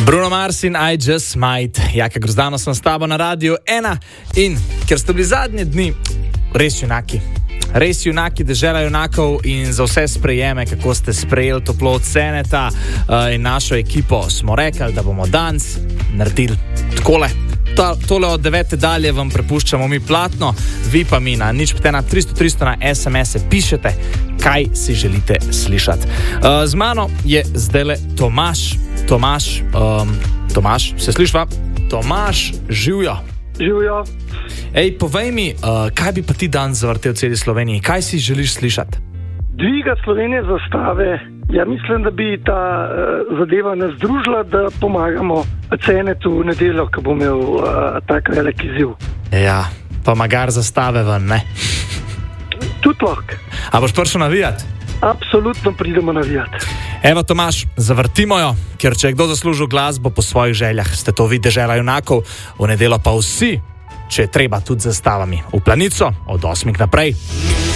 Bruno Mars in I Just Might. Jaka Grozdano sem s tabo na Radiu 1 in ker ste bili zadnje dni res junaki, dežela junakov in za vse sprejeme, kako ste sprejeli toplo od Seneta in našo ekipo, smo rekli, da bomo danes naredili takole. Tole od 9. dalje vam prepuščamo mi platno, vi pa mi na 051 300 na SMS-e pišete, kaj si želite slišati. Z mano je zdajle Tomaž. Tomaž, se slišva? Tomaž, živjo. Živjo. Ej, povej mi, kaj bi pa ti danes zavrtel v celi Sloveniji? Kaj si želiš slišati? Dviga Slovenije zastave. Ja, mislim, da bi ta zadeva nas združila, da pomagamo Senetu v nedeljo, ko bo imel tak velik izziv. Ja, pa magar zastave ven, ne? Tudi lahko. A boš prišel navijati? Absolutno pridemo navijati. Evo, Tomaž, zavrtimo jo, ker če je kdo zaslužil glasbo po svojih željah, ste to vi, dežela junakov, v nedeljo pa vsi, če je treba tudi z zastavami v Planico, od 8 naprej.